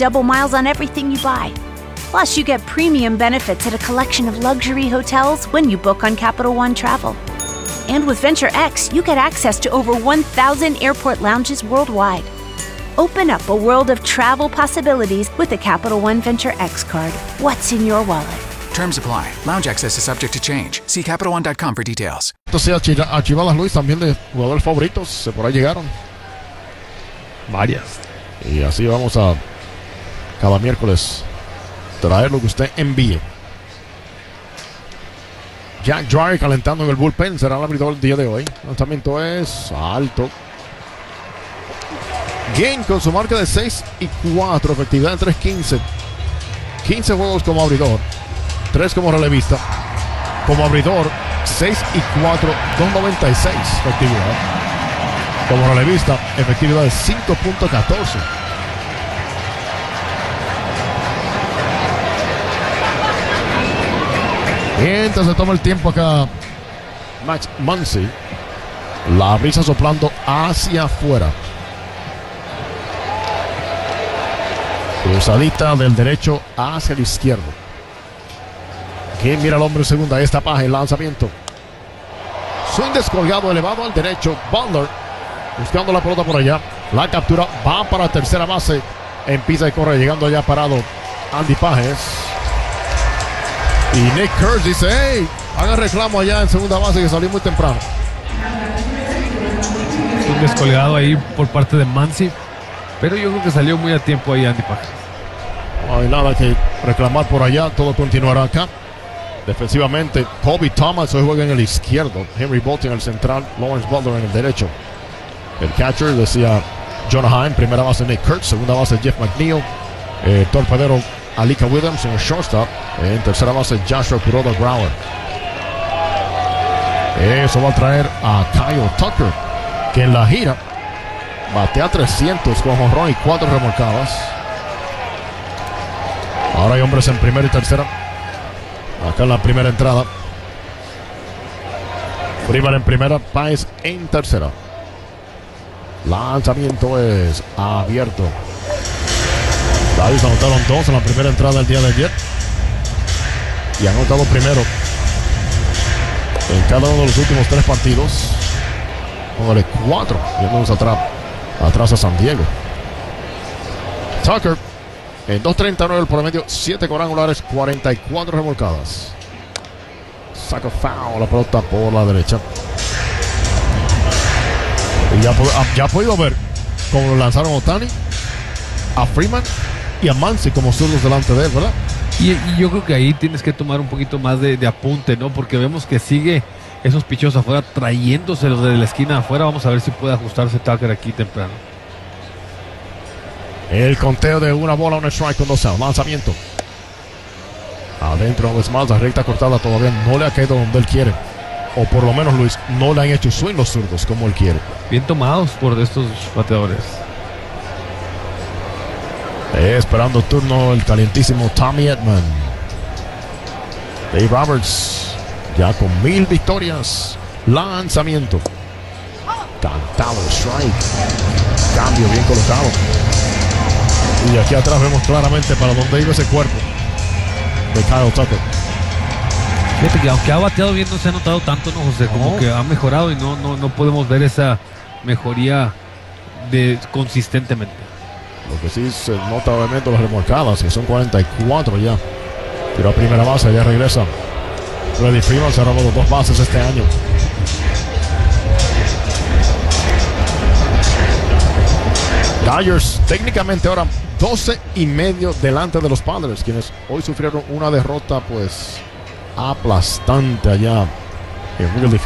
double miles on everything you buy. Plus, you get premium benefits at a collection of luxury hotels when you book on Capital One Travel. And with Venture X, you get access to over 1,000 airport lounges worldwide. Open up a world of travel possibilities with the Capital One Venture X card. What's in your wallet? Terms apply. Lounge access is subject to change. See CapitalOne.com for details. Entonces archivadas, Luis, también de jugadores favoritos. Por ahí llegaron varias. Y así vamos a cada miércoles traer lo que usted envíe. Jack Dreyer calentando en el bullpen. Será el abridor el día de hoy. El lanzamiento es alto. Game con su marca de 6-4. Efectividad en 3.15. 15 juegos como abridor. 3 como relevista. Como abridor, 6-4, 2.96 efectividad. Como relevista, efectividad de 5.14. Mientras se toma el tiempo acá, Max Muncy. La brisa soplando hacia afuera. Cruzadita del derecho hacia el izquierdo. Aquí mira el hombre en segunda. Esta paja, el lanzamiento. Swing descolgado, elevado al derecho. Butler buscando la pelota por allá. La captura va para tercera base. Empieza y corre, llegando allá parado Andy Pages. Y Nick Kurtz dice: hey, haga reclamo allá en segunda base que salió muy temprano. Un descolgado ahí por parte de Muncy. Pero yo creo que salió muy a tiempo ahí Andy Pages. No hay nada que reclamar por allá. Todo continuará acá. Defensivamente, Kobe Thomas hoy juega en el izquierdo. Henry Bolton en el central. Lawrence Butler en el derecho. El catcher decía Jonah Heim. Primera base Nick Kurtz. Segunda base Jeff McNeil. Torpedero Alika Williams en el shortstop. En tercera base Joshua Kuroda Grower. Eso va a traer a Kyle Tucker, que en la gira batea 300 con jonrón y 4 remolcadas. Ahora hay hombres en primera y tercera. Acá en la primera entrada. Freeman en primera, Páez en tercera. Lanzamiento es abierto. Davis anotaron 2 en la primera entrada del día de ayer. Y han anotado primero en cada uno de los últimos 3 partidos. Póngale 4. Yéndonos atrás a San Diego. Tucker en 2.39 el promedio, 7 cuadrangulares, 44 remolcadas. Saca foul, la pelota por la derecha. Y ya ha podido ver cómo lo lanzaron a Ohtani, a Freeman y a Muncy como zurdos delante de él, ¿verdad? Y yo creo que ahí tienes que tomar un poquito más de apunte, ¿no? Porque vemos que sigue esos pichos afuera, trayéndoselos de la esquina afuera. Vamos a ver si puede ajustarse Tucker aquí temprano. El conteo de una bola, un strike con 2 outs. Lanzamiento. Adentro es más, la recta cortada todavía no le ha caído donde él quiere. O por lo menos, Luis, no le han hecho swing los zurdos como él quiere. Bien tomados por estos bateadores. Esperando turno el calientísimo Tommy Edman. Dave Roberts ya con 1000 victorias. Lanzamiento. Cantado, strike. Cambio bien colocado. Y aquí atrás vemos claramente para dónde iba ese cuerpo de Kyle Tucker. Fíjate que aunque ha bateado bien, no se ha notado tanto, ¿no, José? Como que ha mejorado y no podemos ver esa mejoría consistentemente. Lo que sí se nota obviamente las remolcadas, que son 44 ya. Tiró a primera base, ya regresa. Freddie Freeman se ha robado 2 bases este año. Dodgers técnicamente ahora 12.5 delante de los Padres, quienes hoy sufrieron una derrota pues aplastante allá en Wrigley Field.